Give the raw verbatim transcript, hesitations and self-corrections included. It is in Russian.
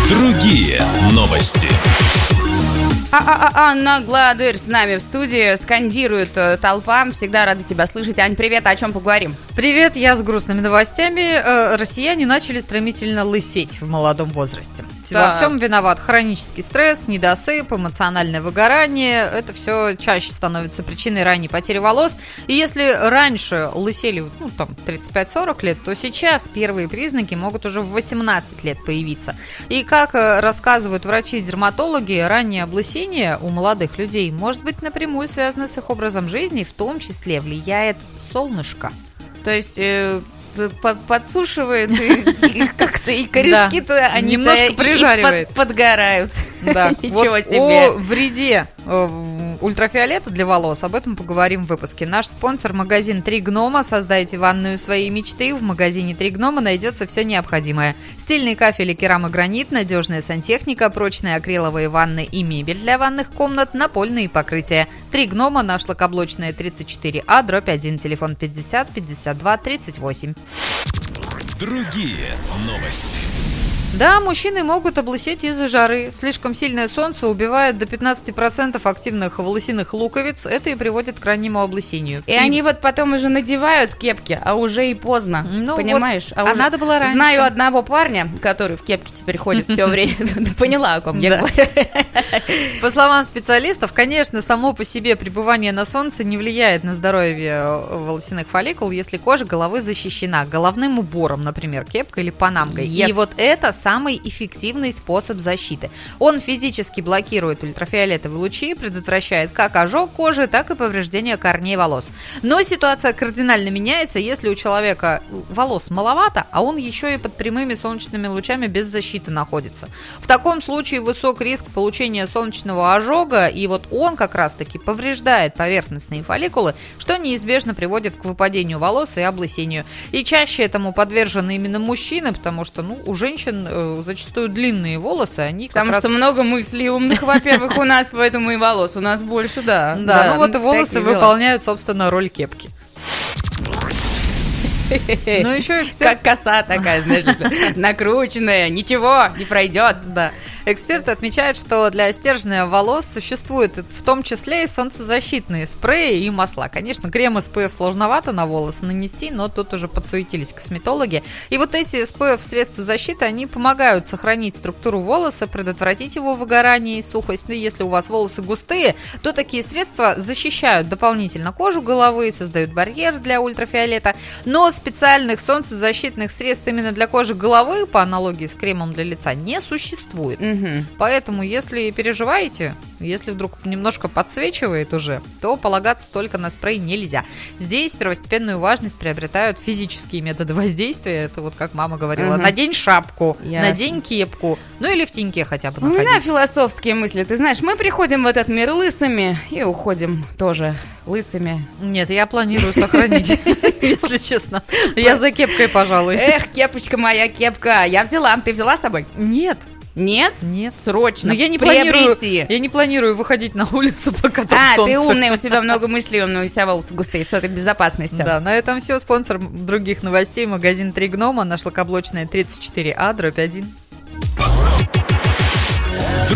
Другие новости. А-а-а, Анна Гладырь с нами в студии, скандирует э, толпа. Всегда рада тебя слышать. Ань, привет, о чем поговорим? Привет, я с грустными новостями. Э, россияне начали стремительно лысеть в молодом возрасте. Так. Во всем виноват хронический стресс, недосып, эмоциональное выгорание. Это все чаще становится причиной ранней потери волос. И если раньше лысели, ну, там, тридцать пять сорок лет, то сейчас первые признаки могут уже в восемнадцать лет появиться. И как э, рассказывают врачи-дерматологи, раннее облысение у молодых людей может быть напрямую связано с их образом жизни, в том числе влияет солнышко. То есть э, подсушивает и, и как-то и корешки-то Да, они немножко прижаривает. под, подгорают. Да. Ничего Вот себе. О вреде э, ультрафиолета для волос об этом поговорим в выпуске. Наш спонсор — магазин «Три гнома». Создайте ванную своей мечты. В магазине «Три гнома» найдется все необходимое. Стильный кафель и керамогранит, надежная сантехника, прочные акриловые ванны и мебель для ванных комнат, напольные покрытия. «Три гнома», на Шлакоблочная, тридцать четыре А, дробь один, телефон пятьдесят пятьдесят два тридцать восемь. Другие новости. Да, мужчины могут облысеть из-за жары. Слишком сильное солнце убивает до пятнадцати процентов активных волосяных луковиц. Это и приводит к раннему облысению. И, и они вот потом уже надевают кепки, а уже и поздно, ну понимаешь? Вот, а а уже... надо было раньше. Знаю одного парня, который в кепке теперь ходит все время. Поняла, о ком я говорю. По словам специалистов, конечно, само по себе пребывание на солнце не влияет на здоровье волосяных фолликул, если кожа головы защищена головным убором, например, кепкой или панамкой. Yes. И вот это самый эффективный способ защиты. Он физически блокирует ультрафиолетовые лучи, предотвращает как ожог кожи, так и повреждение корней волос. Но ситуация кардинально меняется, если у человека волос маловато, а он еще и под прямыми солнечными лучами без защиты находится. В таком случае высок риск получения солнечного ожога, и вот он как раз-таки повреждает поверхностные фолликулы, что неизбежно приводит к выпадению волос и облысению. И чаще этому подвержены именно мужчины, потому что, ну, у женщин э, зачастую длинные волосы, они как Потому раз... что много мыслей умных, во-первых, у нас, поэтому и волос у нас больше, да. Да, ну вот и волосы выполняют, собственно, роль кепки. Ну, еще эксперт... Как коса такая, знаешь, накрученная, ничего, не пройдет. Да. Эксперты отмечают, что для стержня волос существуют в том числе и солнцезащитные спреи и масла. Конечно, крем эс пэ эф сложновато на волосы нанести, но тут уже подсуетились косметологи. И вот эти эс пэ эф средства защиты, они помогают сохранить структуру волоса, предотвратить его выгорание и сухость. Ну, если у вас волосы густые, то такие средства защищают дополнительно кожу головы, создают барьер для ультрафиолета. Но специальных солнцезащитных средств именно для кожи головы, по аналогии с кремом для лица, не существует. Угу. Поэтому, если переживаете, если вдруг немножко подсвечивает уже, то полагаться только на спрей нельзя. Здесь первостепенную важность приобретают физические методы воздействия. Это вот как мама говорила: угу. надень шапку, Ясно. надень кепку, ну или в теньке хотя бы У меня находиться. философские мысли. Ты знаешь, мы приходим в этот мир лысыми и уходим тоже лысыми. Нет, я планирую сохранить, если честно. Я за кепкой, пожалуй. Эх, кепочка моя, кепка. Я взяла. Ты взяла с собой? Нет. Нет? Нет. Срочно. Но я не планирую, приобрети. я не планирую выходить на улицу, пока там А, солнце. ты умный, у тебя много мыслей, умный, у тебя волосы густые. Все, ты в безопасности. Да, на этом все. Спонсор других новостей — магазин «Три гнома», на Шлакоблочная, тридцать четыре А, дробь один.